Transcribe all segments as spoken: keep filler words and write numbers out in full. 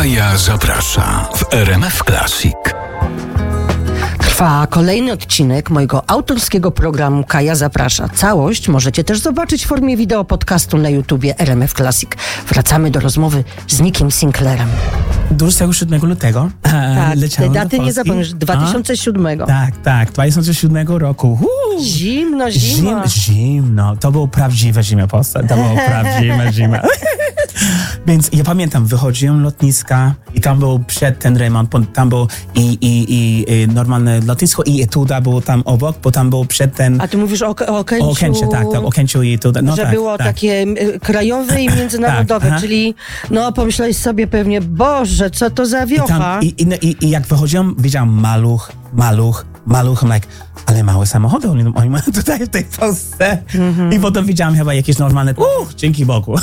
Kaja zaprasza w R M F Classic. Trwa kolejny odcinek mojego autorskiego programu Kaja zaprasza. Całość możecie też zobaczyć w formie wideo podcastu na YouTubie R M F Classic. Wracamy do rozmowy z Nickiem Sinclairem. dwudziestego siódmego lutego Tak, leciałem te daty do nie Polski. zapomnisz, dwa tysiące siódmego. A? Tak, tak, dwa tysiące siódmego roku. Uuu. Zimno, zimno. Zim, zimno. To było prawdziwe zimę Polsce. To było prawdziwe zimę. Więc ja pamiętam, wychodziłem lotniska i tam był przed ten remont, tam było i, i, i, i normalne lotnisko i Etuda było tam obok, bo tam było przed ten... A ty mówisz o, o Okęciu... O Okęciu, tak, tak, Okęciu i Etuda. No że tak, było tak. takie y, krajowe i międzynarodowe, Tak, czyli no pomyślałeś sobie pewnie, Boże, co to za I, wiocha. tam, i, i, i, I jak wychodziłem, widziałem maluch, maluch, maluch, I'm like, ale małe samochody oni, oni mają tutaj w tej Polsce. Mm-hmm. I potem widziałem chyba jakieś normalne, uch, dzięki Bogu.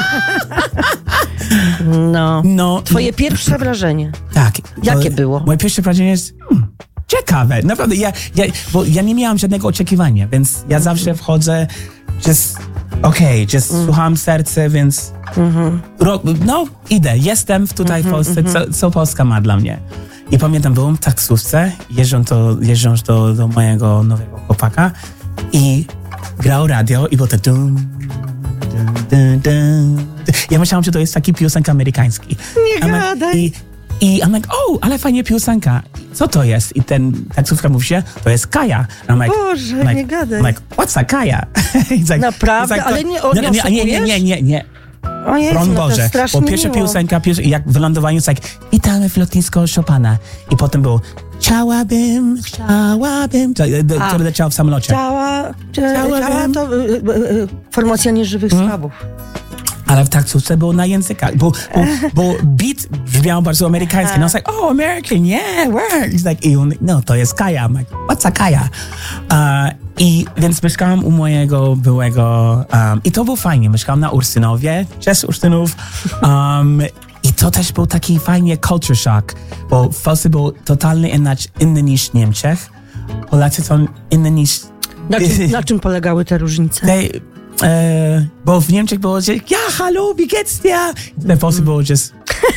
No. No. Twoje pierwsze wrażenie. Tak. Jakie bo, było? Moje pierwsze wrażenie jest hmm, ciekawe. Naprawdę, ja, ja, bo ja nie miałam żadnego oczekiwania, więc ja zawsze wchodzę just, okej, okay, just mm. słucham serce, więc mm-hmm. ro, no, idę, jestem tutaj mm-hmm, w Polsce, mm-hmm. co, co Polska ma dla mnie. I pamiętam, byłem w taksówce, jeżdżąc do, jeżdżąc do, do mojego nowego chłopaka i grał radio i było to dum, dum, dum, dum. Ja myślałam, że to jest taki piosenka amerykański. Nie I'm gadaj. Like, I, I I'm like, oh, ale fajnie piosenka. Co to jest? I ten taksówka mówi się, to jest Kaja. I'm like, Boże, I'm like, nie gadaj. I'm like, what's a Kaja? Like, Naprawdę? like, Ale nie, o, nie, nie, nie, nie, nie, nie, nie. O Jezu, Broń no to Boże, strasznie bo pierwsza miło. piosenka, pierwsza, jak wylądowałem, jest like, witamy w lotnisko Chopina. I potem było, chciałabym, chciałabym, to, do, które leciało w samolocie. Ciała, ciała, ciała to y, y, y, formacja nieżywych Hmm? słabów. Ale w taksówce było na językach, bo, bo, bo beat brzmiał bardzo amerykański. No, I was like, oh, American, yeah, where? He's like, i on, no, to jest Kaja. I'm like, what's a Kaja? Uh, I więc mieszkałem u mojego byłego, um, i to było fajnie. Mieszkałem na Ursynowie, cześć Ursynów. Um, I to też był taki fajnie culture shock, bo w Polsce był totalnie inaczej, inny niż w Niemczech. Polacy są inne niż... Na czym, na czym polegały te różnice? They, E, bo w Niemczech było, że ja, hallo, wie geht's dir? W Polsce było just...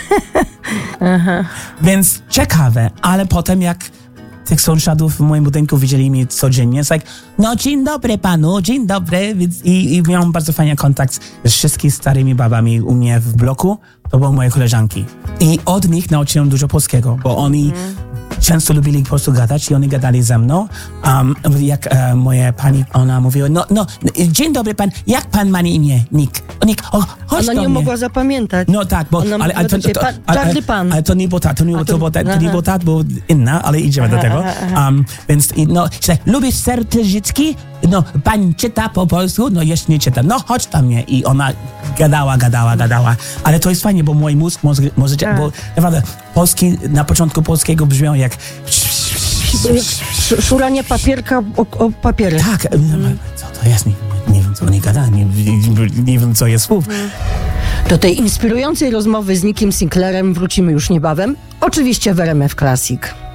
Więc ciekawe, ale potem jak tych sąsiadów w moim budynku widzieli mnie codziennie, jest like, no dzień dobry panu, dzień dobry. Więc i, i miałem bardzo fajny kontakt z wszystkimi starymi babami u mnie w bloku. To były moje koleżanki. I od nich nauczyłem dużo polskiego, bo oni mm. często lubili po prostu gadać i oni gadali ze mną. Um, jak e, moja pani, ona mówiła, no, no, dzień dobry pan, jak pan ma na imię? Nick. Nick, o, chodź Ona do nie mnie. mogła zapamiętać. No tak, bo, Ona ale, ale, to, to, pan, ale, Czarny pan. ale to nie było tak, to nie było, to, było tak, to nie było tak, bo inna, ale idziemy aha, do tego. Aha, aha. Um, więc i, no, tak, lubisz ser tyrzycki? No, pani czyta po polsku? No, jeszcze nie czyta. No, chodź tam mnie. I ona gadała, gadała, gadała. Ale to jest fajnie, bo mój mózg może, może tak. bo naprawdę polski, na początku polskiego brzmiał jak... Szuranie papierka o, o papiery. Tak, co to jest? Nie, nie wiem, co oni gadają, nie, nie, nie wiem, co jest słów. Do tej inspirującej rozmowy z Nickiem Sinclairem wrócimy już niebawem. Oczywiście w R M F Classic.